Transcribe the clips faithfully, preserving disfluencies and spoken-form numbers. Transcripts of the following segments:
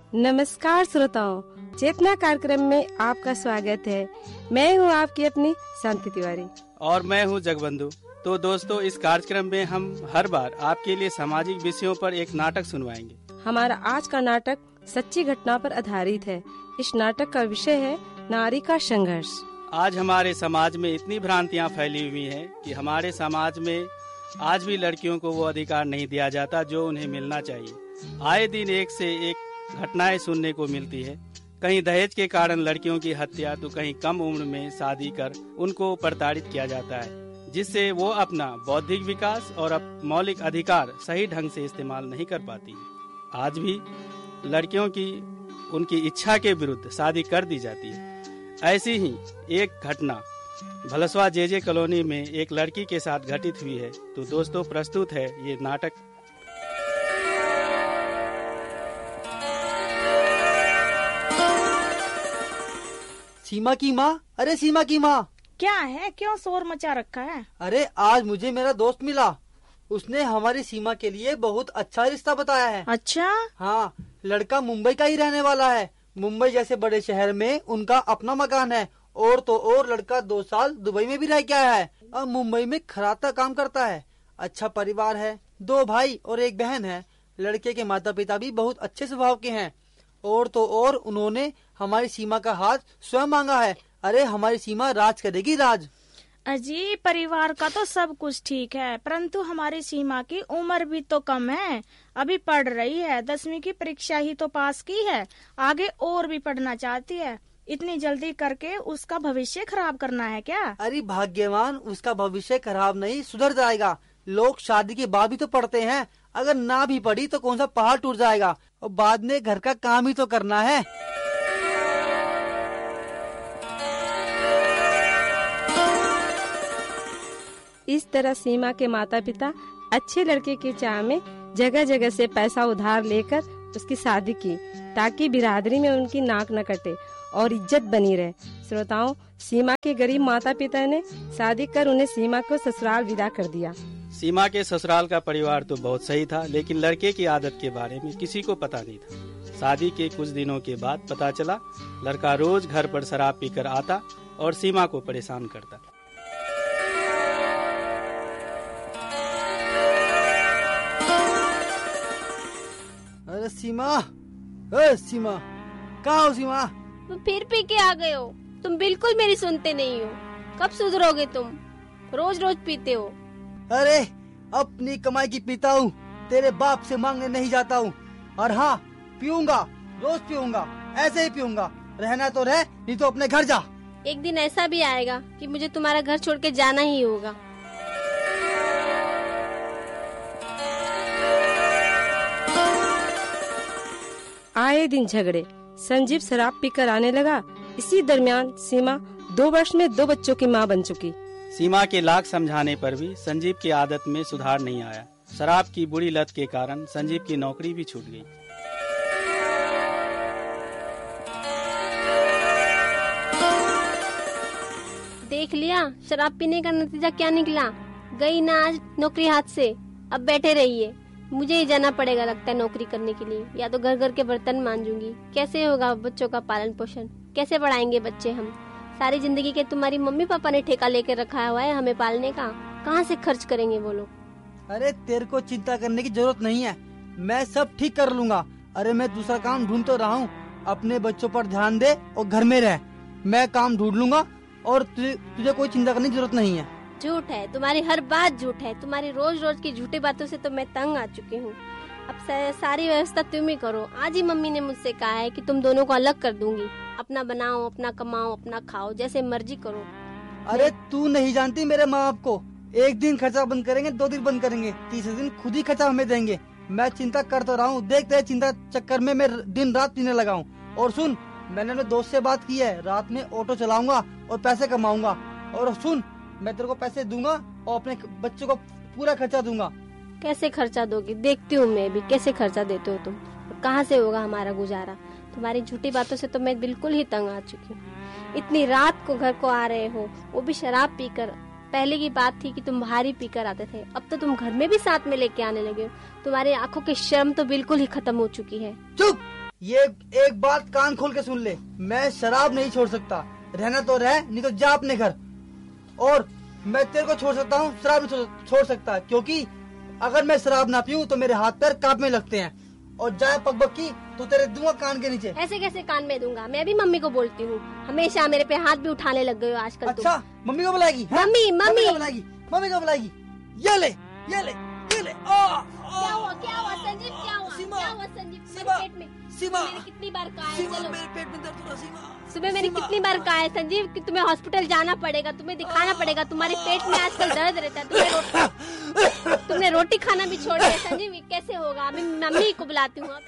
नमस्कार श्रोताओं, चेतना कार्यक्रम में आपका स्वागत है। मैं हूं आपकी अपनी शांति तिवारी और मैं हूं जगबंधु। तो दोस्तों, इस कार्यक्रम में हम हर बार आपके लिए सामाजिक विषयों पर एक नाटक सुनवाएंगे। हमारा आज का नाटक सच्ची घटना पर आधारित है। इस नाटक का विषय है नारी का संघर्ष। आज हमारे समाज में इतनी भ्रांतियां फैली हुई हैं कि हमारे समाज में आज भी लड़कियों को वो अधिकार नहीं दिया जाता जो उन्हें मिलना चाहिए। आए दिन एक से एक घटनाएं सुनने को मिलती है। कहीं दहेज के कारण लड़कियों की हत्या, तो कहीं कम उम्र में शादी कर उनको प्रताड़ित किया जाता है, जिससे वो अपना बौद्धिक विकास और मौलिक अधिकार सही ढंग से इस्तेमाल नहीं कर पाती। आज भी लड़कियों की उनकी इच्छा के विरुद्ध शादी कर दी जाती है। ऐसी ही एक घटना भलसवा जे जे कॉलोनी में एक लड़की के साथ घटित हुई है। तो दोस्तों, प्रस्तुत है ये नाटक। सीमा की माँ, अरे सीमा की माँ। क्या है, क्यों शोर मचा रखा है? अरे आज मुझे मेरा दोस्त मिला। उसने हमारी सीमा के लिए बहुत अच्छा रिश्ता बताया है। अच्छा? हाँ, लड़का मुंबई का ही रहने वाला है। मुंबई जैसे बड़े शहर में उनका अपना मकान है। और तो और लड़का दो साल दुबई में भी रह के आया है और मुंबई में खराता काम करता है। अच्छा परिवार है, दो भाई और एक बहन है। लड़के के माता पिता भी बहुत अच्छे स्वभाव के हैं। और तो और उन्होंने हमारी सीमा का हाथ स्वयं मांगा है। अरे हमारी सीमा राज करेगी, राज। अजी, परिवार का तो सब कुछ ठीक है, परंतु हमारी सीमा की उम्र भी तो कम है। अभी पढ़ रही है, दसवीं की परीक्षा ही तो पास की है, आगे और भी पढ़ना चाहती है। इतनी जल्दी करके उसका भविष्य खराब करना है क्या? अरे भाग्यवान, उसका भविष्य खराब नहीं, सुधर जाएगा। लोग शादी के बाद भी तो पढ़ते हैं। अगर ना भी पढ़ी तो कौन सा पहाड़ टूट जाएगा। और बाद में घर का काम ही तो करना है। इस तरह सीमा के माता पिता अच्छे लड़के की चाह में जगह जगह से पैसा उधार लेकर उसकी शादी की, ताकि बिरादरी में उनकी नाक न कटे और इज्जत बनी रहे। श्रोताओं, सीमा के गरीब माता पिता ने शादी कर उन्हें सीमा को ससुराल विदा कर दिया। सीमा के ससुराल का परिवार तो बहुत सही था, लेकिन लड़के की आदत के बारे में किसी को पता नहीं था। शादी के कुछ दिनों के बाद पता चला, लड़का रोज घर पर शराब पीकर आता और सीमा को परेशान करता। अरे सीमा, अरे सीमा, कहाँ हो सीमा? तुम फिर पी के आ गए हो। तुम बिल्कुल मेरी सुनते नहीं हो। कब सुधरोगे तुम? रोज रोज पीते हो। अरे अपनी कमाई की पीता हूँ, तेरे बाप से मांगने नहीं जाता हूँ। और हाँ, पीऊंगा, रोज पीऊंगा, ऐसे ही पीऊंगा। रहना तो रह, नहीं तो अपने घर जा। एक दिन ऐसा भी आएगा कि मुझे तुम्हारा घर छोड़ के जाना ही होगा। आए दिन झगड़े। संजीव शराब पीकर आने लगा। इसी दरमियान सीमा दो वर्ष में दो बच्चों की माँ बन चुकी। सीमा के लाख समझाने पर भी संजीव की आदत में सुधार नहीं आया। शराब की बुरी लत के कारण संजीव की नौकरी भी छूट गई। देख लिया शराब पीने का नतीजा क्या निकला। गई ना आज नौकरी हाथ से। अब बैठे रहिए, मुझे ही जाना पड़ेगा लगता है नौकरी करने के लिए। या तो घर घर के बर्तन मांजूंगी। कैसे होगा बच्चों का पालन पोषण? कैसे पढ़ाएंगे बच्चे हम? सारी जिंदगी के तुम्हारी मम्मी पापा ने ठेका लेकर रखा हुआ है हमें पालने का। कहाँ से खर्च करेंगे वो लोग? अरे तेरे को चिंता करने की जरूरत नहीं है, मैं सब ठीक कर लूंगा। अरे मैं दूसरा काम ढूंढ तो रहा हूँ। अपने बच्चों पर ध्यान दे और घर में रह। मैं काम ढूंढ लूंगा और तुझे तुझे कोई चिंता करने की जरूरत नहीं है। झूठ है, तुम्हारी हर बात झूठ है। तुम्हारी रोज रोज की झूठी बातों से तो मैं तंग आ चुकी हूँ। अब सारी व्यवस्था तुम ही करो। आज ही मम्मी ने मुझसे कहा है कि तुम दोनों को अलग कर दूंगी। अपना बनाओ, अपना कमाओ, अपना खाओ, जैसे मर्जी करो। अरे तू नहीं जानती मेरे माँ बाप को। एक दिन खर्चा बंद करेंगे, दो दिन बंद करेंगे, तीसरे दिन खुद ही खर्चा हमें देंगे। मैं चिंता कर तो रहा हूँ, देखते हैं चिंता चक्कर में मैं दिन रात पीने लगा हूँ। और सुन, मैंने अपने दोस्त से बात की है, रात में ऑटो चलाऊंगा और पैसे कमाऊंगा। और सुन, मैं तेरे को पैसे दूंगा और अपने बच्चों को पूरा खर्चा दूंगा। कैसे खर्चा दोगी? देखती हूँ मैं भी कैसे खर्चा देते हो तुम। कहाँ से होगा हमारा गुजारा? तुम्हारी झूठी बातों से तो मैं बिल्कुल ही तंग आ चुकी हूँ। इतनी रात को घर को आ रहे हो, वो भी शराब पीकर। पहले की बात थी कि तुम बाहर ही पीकर आते थे, अब तो तुम घर में भी साथ में लेके आने लगे हो। तुम्हारी आंखों की शर्म तो बिल्कुल ही खत्म हो चुकी है। चुप! ये एक बात कान खोल के सुन ले, मैं शराब नहीं छोड़ सकता। रहना तो रह, नहीं तो जा अपने घर। और मैं तेरे को छोड़ सकता हूँ, शराब नहीं छोड़ सकता, क्योंकि अगर मैं शराब ना पीऊँ तो मेरे हाथ पैर कांपने लगते हैं। और जाए पगबक्की तो तेरे दूंगा कान के नीचे। ऐसे कैसे कान में दूंगा? मैं भी मम्मी को बोलती हूँ, हमेशा मेरे पे हाथ भी उठाने लग गए हो आजकल। अच्छा तुम। मम्मी को बुलाएगी? मम्मी मम्मी को बुलाएगी, मम्मी को बुलाएगी। ये ले ये ले ये ले। आ, क्या हुआ क्या हुआ संजीव? क्या हुआ क्या हुआ संजीव? मेरे पेट में सीमा, मैंने कितनी बार कहा है, सीमा, चलो मेरे पेट में दर्द हो रहा। सीमा सुबह मैंने कितनी बार कहा है संजीव कि तुम्हें हॉस्पिटल जाना पड़ेगा, तुम्हें दिखाना पड़ेगा, तुम्हारे पेट में आजकल दर्द रहता है। तुमने रोटी तुमने रोटी खाना भी छोड़ दिया संजीव, ये कैसे होगा? मैं मम्मी को बुलाती हूँ।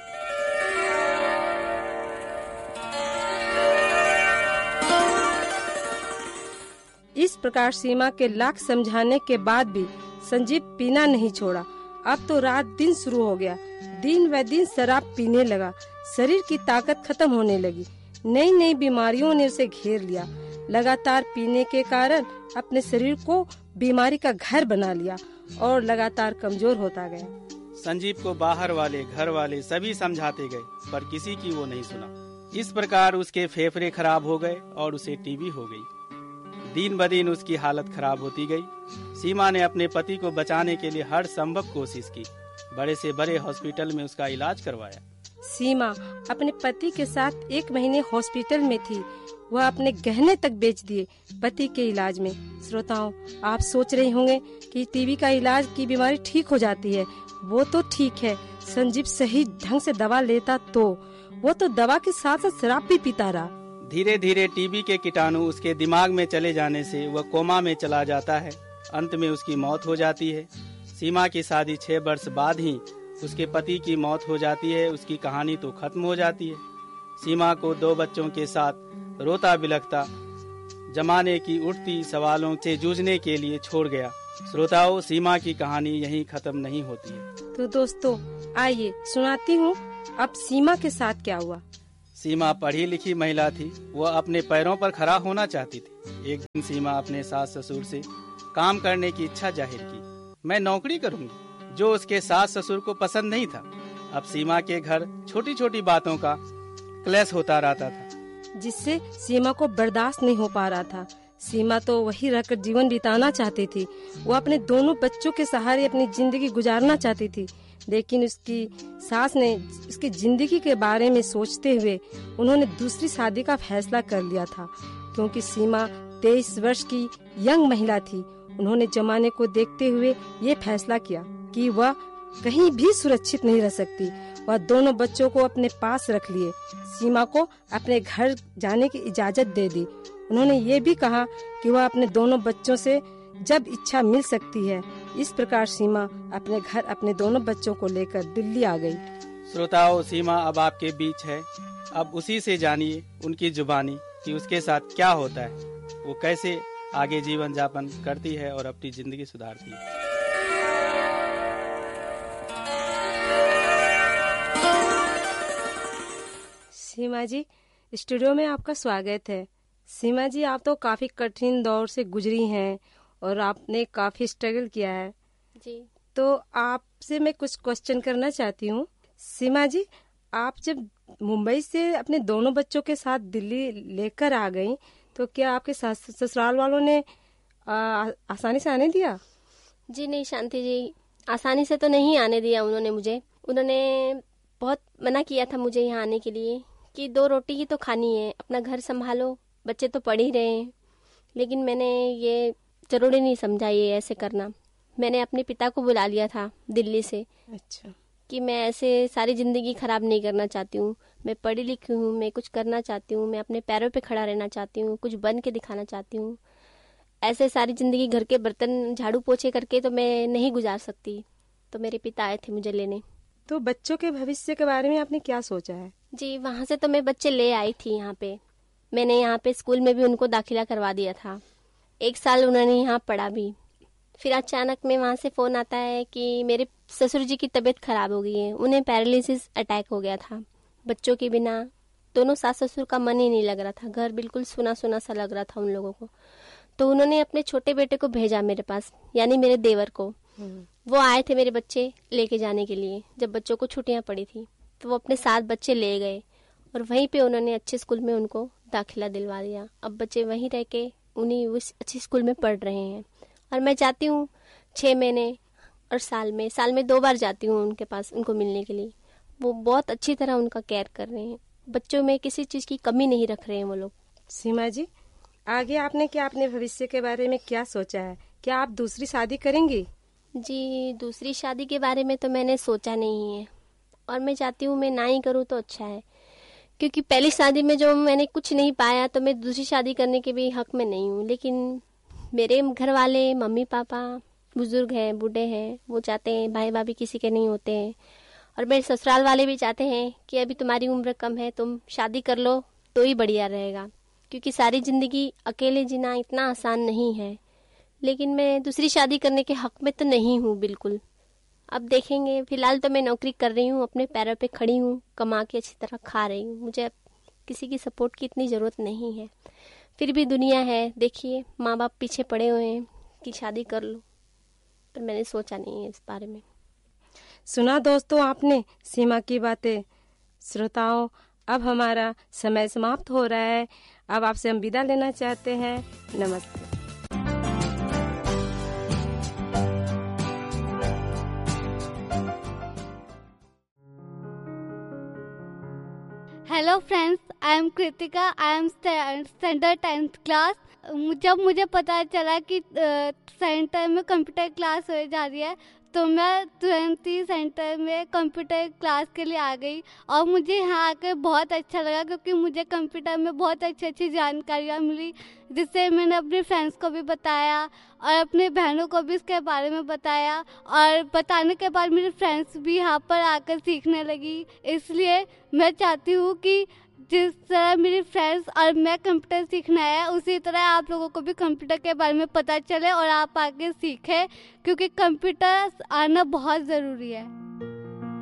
इस प्रकार सीमा के लाख समझाने के बाद भी संजीव पीना नहीं छोड़ा। अब तो रात दिन शुरू हो गया, दिन व दिन शराब पीने लगा। शरीर की ताकत खत्म होने लगी, नई नई बीमारियों ने उसे घेर लिया। लगातार पीने के कारण अपने शरीर को बीमारी का घर बना लिया और लगातार कमजोर होता गया। संजीव को बाहर वाले, घर वाले सभी समझाते गए, पर किसी की वो नहीं सुना। इस प्रकार उसके फेफड़े खराब हो गए और उसे टीबी हो गई। दिन ब दिन उसकी हालत खराब होती गई। सीमा ने अपने पति को बचाने के लिए हर संभव कोशिश की, बड़े से बड़े हॉस्पिटल में उसका इलाज करवाया। सीमा अपने पति के साथ एक महीने हॉस्पिटल में थी। वह अपने गहने तक बेच दिए पति के इलाज में। श्रोताओं, आप सोच रहे होंगे कि टीबी का इलाज की बीमारी ठीक हो जाती है। वो तो ठीक है, संजीव सही ढंग से दवा लेता तो। वो तो दवा के साथ साथ शराब भी पीता रहा। धीरे धीरे टीबी के कीटाणु उसके दिमाग में चले जाने से वह कोमा में चला जाता है। अंत में उसकी मौत हो जाती है। सीमा की शादी छह वर्ष बाद ही उसके पति की मौत हो जाती है। उसकी कहानी तो खत्म हो जाती है। सीमा को दो बच्चों के साथ रोता बिलखता जमाने की उठती सवालों से जूझने के लिए छोड़ गया। श्रोताओं, सीमा की कहानी यहीं खत्म नहीं होती है। तो दोस्तों आइए सुनाती हूँ अब सीमा के साथ क्या हुआ। सीमा पढ़ी लिखी महिला थी। वह अपने पैरों पर खड़ा होना चाहती थी। एक दिन सीमा अपने सास ससुर से काम करने की इच्छा जाहिर की। मैं नौकरी करूंगी, जो उसके सास ससुर को पसंद नहीं था। अब सीमा के घर छोटी छोटी बातों का क्लेश होता रहता था, जिससे सीमा को बर्दाश्त नहीं हो पा रहा था। सीमा तो वही रहकर जीवन बिताना चाहती थी। वो अपने दोनों बच्चों के सहारे अपनी जिंदगी गुजारना चाहती थी, लेकिन उसकी सास ने उसकी जिंदगी के बारे में सोचते हुए उन्होंने दूसरी शादी का फैसला कर लिया था। क्योंकि सीमा तेईस वर्ष की यंग महिला थी, उन्होंने जमाने को देखते हुए ये फैसला किया कि वह कहीं भी सुरक्षित नहीं रह सकती। वह दोनों बच्चों को अपने पास रख लिए। सीमा को अपने घर जाने की इजाजत दे दी। उन्होंने ये भी कहा कि वह अपने दोनों बच्चों से जब इच्छा मिल सकती है। इस प्रकार सीमा अपने घर अपने दोनों बच्चों को लेकर दिल्ली आ गई। श्रोताओं, सीमा अब आपके बीच है। अब उसी से जानिए उनकी जुबानी कि उसके साथ क्या होता है, वो कैसे आगे जीवन यापन करती है और अपनी जिंदगी सुधारती है। सीमा जी, स्टूडियो में आपका स्वागत है। सीमा जी, आप तो काफी कठिन दौर से गुजरी हैं और आपने काफी स्ट्रगल किया है जी। तो आपसे मैं कुछ क्वेश्चन करना चाहती हूँ। सीमा जी, आप जब मुंबई से अपने दोनों बच्चों के साथ दिल्ली लेकर आ गई, तो क्या आपके ससुराल वालों ने आ, आसानी से आने दिया? जी नहीं शांति जी, आसानी से तो नहीं आने दिया उन्होंने मुझे। उन्होंने बहुत मना किया था मुझे यहाँ आने के लिए कि दो रोटी ही तो खानी है, अपना घर संभालो, बच्चे तो पढ़ ही रहे हैं। लेकिन मैंने ये जरूरी नहीं समझा ये ऐसे करना। मैंने अपने पिता को बुला लिया था दिल्ली से। अच्छा। कि मैं ऐसे सारी जिंदगी खराब नहीं करना चाहती हूँ। मैं पढ़ी लिखी हूँ, मैं कुछ करना चाहती हूँ, मैं अपने पैरों पे खड़ा रहना चाहती हूँ, कुछ बन के दिखाना चाहती हूँ। ऐसे सारी जिंदगी घर के बर्तन झाड़ू पोछे करके तो मैं नहीं गुजार सकती। तो मेरे पिता आए थे मुझे लेने। तो बच्चों के भविष्य के बारे में आपने क्या सोचा है? जी, वहाँ से तो मैं बच्चे ले आई थी यहाँ पे। मैंने यहाँ पे स्कूल में भी उनको दाखिला करवा दिया था। एक साल उन्होंने यहाँ पढ़ा भी। फिर अचानक में वहाँ से फ़ोन आता है कि मेरे ससुर जी की तबीयत खराब हो गई है, उन्हें पैरालिसिस अटैक हो गया था। बच्चों के बिना दोनों सास ससुर का मन ही नहीं लग रहा था, घर बिल्कुल सुना सुना सा लग रहा था उन लोगों को। तो उन्होंने अपने छोटे बेटे को भेजा मेरे पास, यानी मेरे देवर को। वो आए थे मेरे बच्चे लेके जाने के लिए। जब बच्चों को छुट्टियाँ पड़ी थी तो वो अपने सात बच्चे ले गए। और वहीं पे उन्होंने अच्छे स्कूल में उनको दाखिला दिलवा दिया। अब बच्चे वहीं रह के उन्हीं उस अच्छे स्कूल में पढ़ रहे हैं। और मैं जाती हूँ छः महीने और साल में साल में दो बार जाती हूँ उनके पास उनको मिलने के लिए। वो बहुत अच्छी तरह उनका केयर कर रहे हैं, बच्चों में किसी चीज़ की कमी नहीं रख रहे हैं वो लोग। सीमा जी, आगे आपने क्या अपने भविष्य के बारे में क्या सोचा है? क्या आप दूसरी शादी करेंगी? जी, दूसरी शादी के बारे में तो मैंने सोचा नहीं है और मैं चाहती हूँ मैं ना ही करूँ तो अच्छा है, क्योंकि पहली शादी में जो मैंने कुछ नहीं पाया तो मैं दूसरी शादी करने के भी हक में नहीं हूँ। लेकिन मेरे घर वाले, मम्मी पापा बुजुर्ग हैं, बूढ़े हैं, वो चाहते हैं, भाई भाभी किसी के नहीं होते हैं। और मेरे ससुराल वाले भी चाहते हैं कि अभी तुम्हारी उम्र कम है, तुम शादी कर लो तो ही बढ़िया रहेगा, क्योंकि सारी ज़िंदगी अकेले जीना इतना आसान नहीं है। लेकिन मैं दूसरी शादी करने के हक में तो नहीं हूँ बिल्कुल। अब देखेंगे, फिलहाल तो मैं नौकरी कर रही हूँ, अपने पैरों पे खड़ी हूँ, कमा के अच्छी तरह खा रही हूँ। मुझे अब किसी की सपोर्ट की इतनी ज़रूरत नहीं है। फिर भी दुनिया है, देखिए माँ बाप पीछे पड़े हुए हैं कि शादी कर लो, पर मैंने सोचा नहीं है इस बारे में। सुना दोस्तों आपने सीमा की बातें। श्रोताओं, अब हमारा समय समाप्त हो रहा है। अब आपसे हम विदा लेना चाहते हैं। नमस्ते। Hello friends, I am Kritika, I am standard tenth class. जब मुझे पता चला कि सेंटर में कंप्यूटर क्लास हो जा रही है तो मैं तुरंत ही सेंटर में कंप्यूटर क्लास के लिए आ गई और मुझे यहाँ आकर बहुत अच्छा लगा, क्योंकि मुझे कंप्यूटर में बहुत अच्छी अच्छी जानकारियाँ मिली, जिससे मैंने अपने फ्रेंड्स को भी बताया और अपने बहनों को भी इसके बारे में बताया। और बताने के बाद मेरे फ्रेंड्स भी यहाँ पर आकर सीखने लगी। इसलिए मैं चाहती हूँ कि जिस तरह मेरे फ्रेंड्स और मैं कंप्यूटर सीखना है, उसी तरह आप लोगों को भी कंप्यूटर के बारे में पता चले और आप आगे सीखें, क्योंकि कंप्यूटर आना बहुत ज़रूरी है।